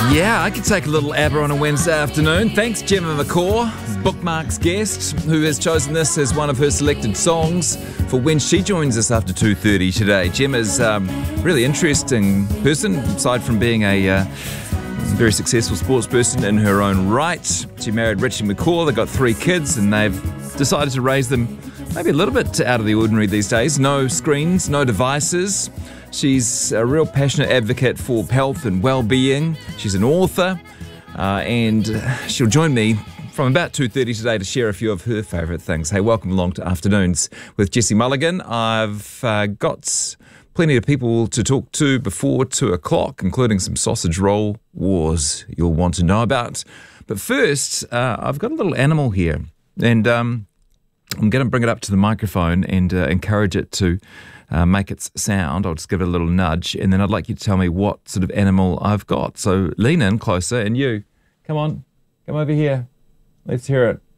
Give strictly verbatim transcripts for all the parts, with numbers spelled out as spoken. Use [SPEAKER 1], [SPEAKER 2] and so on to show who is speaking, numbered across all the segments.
[SPEAKER 1] Yeah, I could take a little ABBA on a Wednesday afternoon. Thanks, Gemma McCaw, Bookmarks guest, who has chosen this as one of her selected songs for when she joins us after two thirty today. Gemma's um, a really interesting person, aside from being a uh, very successful sports person in her own right. She married Richie McCaw. They've got three kids, and they've decided to raise them maybe a little bit out of the ordinary these days. No screens, no devices. She's a real passionate advocate for health and well-being. She's an author, uh, and she'll join me from about two thirty today to share a few of her favourite things. Hey, welcome along to Afternoons with Jesse Mulligan. I've uh, got plenty of people to talk to before two o'clock, including some sausage roll wars you'll want to know about. But first, uh, I've got a little animal here, and um, I'm going to bring it up to the microphone and uh, encourage it to Uh, make its sound. I'll just give it a little nudge, and then I'd like you to tell me what sort of animal I've got. So lean in closer, and you, come on, come over here. Let's hear it.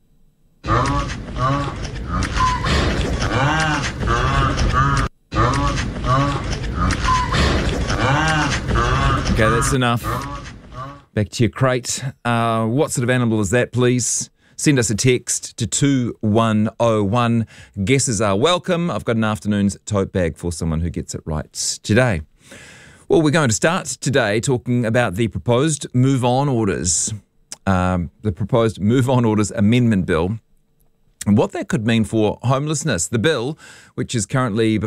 [SPEAKER 1] Okay, that's enough. Back to your crate. Uh, what sort of animal is that, please? Send us a text to two one oh one. Guesses are welcome. I've got an afternoon's tote bag for someone who gets it right today. Well, we're going to start today talking about the proposed Move On Orders, um, the proposed Move On Orders Amendment Bill, and what that could mean for homelessness. The bill, which is currently